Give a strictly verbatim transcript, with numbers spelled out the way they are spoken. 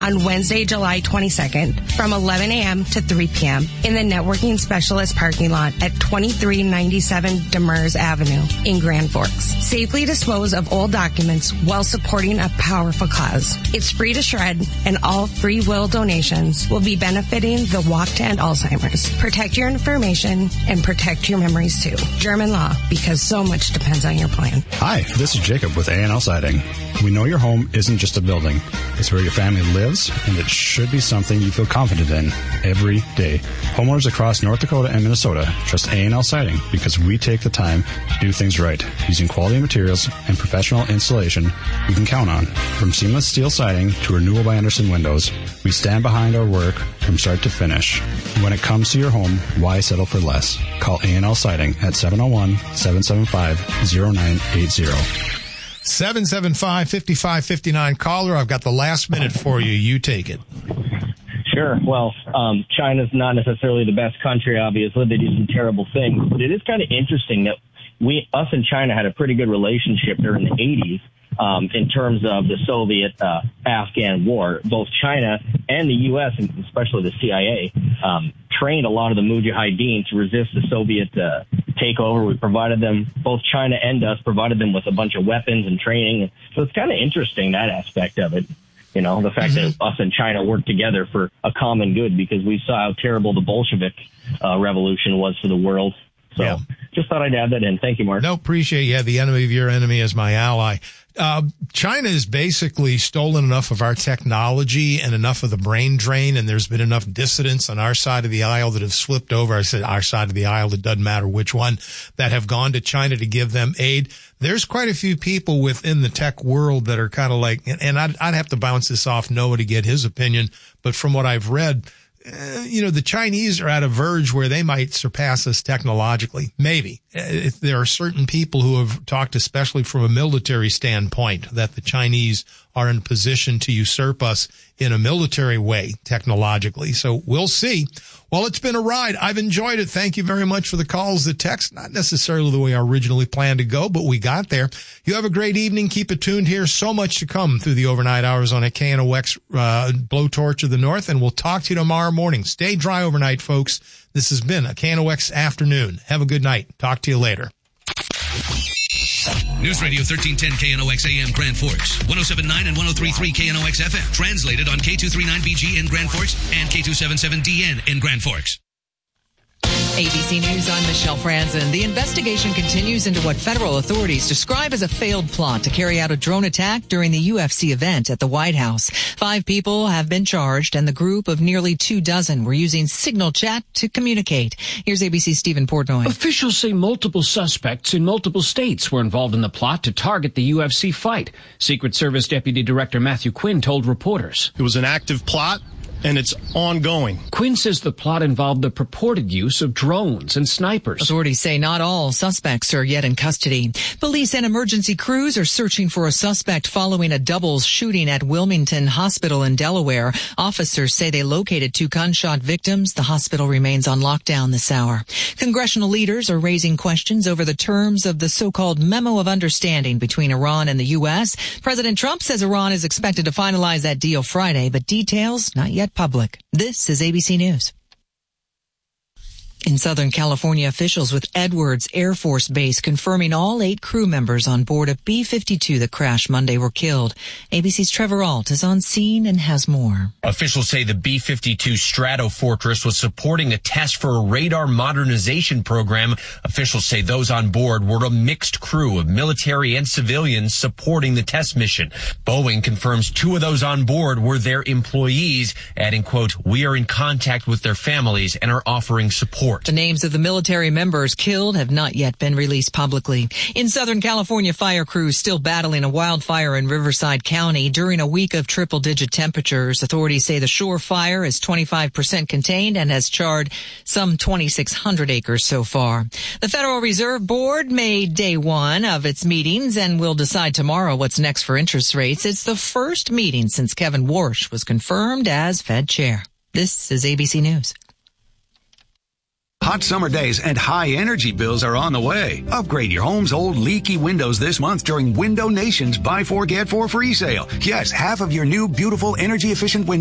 on Wednesday, July twenty-second from eleven a.m. to three p.m. in the Networking Specialist parking lot at twenty-three ninety-seven Demers Avenue in Grand Forks. Safely dispose of old documents while supporting a powerful cause. It's free to shred, and all free will donations will be benefiting the Walk to End Alzheimer's. Protect your information and protect your memories too. German Law, because so much depends on your plan. Hi, this is Jacob with A and L Siding. We know your home isn't just a building. It's where your family lives, and it should be something you feel confident in every day. Homeowners across North Dakota and Minnesota trust A and L Siding because we take the time to do things right, using quality materials and professional installation you can count on. From seamless steel siding to Renewal by Andersen windows, we stand behind our work from start to finish. When it comes to your home, why settle for less? Call A and L Siding at seven oh one, seven seven five, oh nine eight oh. seven seven five, five five five nine. Caller, I've got the last minute for you. You take it. Sure. Well, um, China's not necessarily the best country, obviously. They do some terrible things. But it is kind of interesting that we, us and China had a pretty good relationship during the eighties um, in terms of the Soviet-Afghan uh, war. Both China and the U S, and especially the C I A, um, trained a lot of the Mujahideen to resist the Soviet uh, takeover. We provided them, both China and us, provided them with a bunch of weapons and training. So it's kind of interesting, that aspect of it. You know, the fact mm-hmm. that us and China worked together for a common good, because we saw how terrible the Bolshevik uh, revolution was for the world. So yeah. Just thought I'd add that in. Thank you, Mark. No, appreciate you. Yeah, the enemy of your enemy is my ally. Uh, China has basically stolen enough of our technology and enough of the brain drain, and there's been enough dissidents on our side of the aisle that have slipped over. I said our side of the aisle, it doesn't matter which one, that have gone to China to give them aid. There's quite a few people within the tech world that are kind of like, and I'd, I'd have to bounce this off Noah to get his opinion, but from what I've read, Uh, you know, the Chinese are at a verge where they might surpass us technologically. Maybe. Uh, there are certain people who have talked, especially from a military standpoint, that the Chinese are in position to usurp us in a military way technologically. So we'll see. Well, it's been a ride. I've enjoyed it. Thank you very much for the calls, the text. Not necessarily the way I originally planned to go, but we got there. You have a great evening. Keep it tuned here. So much to come through the overnight hours on a K N O X uh, Blowtorch of the North, and we'll talk to you tomorrow morning. Stay dry overnight, folks. This has been a K N O X afternoon. Have a good night. Talk to you later. News Radio thirteen ten K N O X A M Grand Forks, one oh seven point nine and one oh three point three K N O X F M. Translated on K two thirty-nine B G in Grand Forks and K two seventy-seven D N in Grand Forks. A B C News, I'm Michelle Franzen. The investigation continues into what federal authorities describe as a failed plot to carry out a drone attack during the U F C event at the White House. Five people have been charged, and the group of nearly two dozen were using Signal Chat to communicate. Here's A B C's Stephen Portnoy. Officials say multiple suspects in multiple states were involved in the plot to target the U F C fight. Secret Service Deputy Director Matthew Quinn told reporters. It was an active plot, and it's ongoing. Quinn says the plot involved the purported use of drones and snipers. Authorities say not all suspects are yet in custody. Police and emergency crews are searching for a suspect following a doubles shooting at Wilmington Hospital in Delaware. Officers say they located two gunshot victims. The hospital remains on lockdown this hour. Congressional leaders are raising questions over the terms of the so-called Memo of Understanding between Iran and the U S. President Trump says Iran is expected to finalize that deal Friday, but details not yet public. This is A B C News. In Southern California, officials with Edwards Air Force Base confirming all eight crew members on board a B fifty-two that crashed Monday were killed. A B C's Trevor Ault is on scene and has more. Officials say the B fifty-two Stratofortress was supporting a test for a radar modernization program. Officials say those on board were a mixed crew of military and civilians supporting the test mission. Boeing confirms two of those on board were their employees, adding, quote, "We are in contact with their families and are offering support." The names of the military members killed have not yet been released publicly. In Southern California, fire crews still battling a wildfire in Riverside County during a week of triple-digit temperatures. Authorities say the Shore fire is twenty-five percent contained and has charred some twenty-six hundred acres so far. The Federal Reserve Board made day one of its meetings and will decide tomorrow what's next for interest rates. It's the first meeting since Kevin Warsh was confirmed as Fed chair. This is A B C News. Hot summer days and high energy bills are on the way. Upgrade your home's old leaky windows this month during Window Nation's Buy Four Get Four free sale. Yes, half of your new beautiful energy efficient windows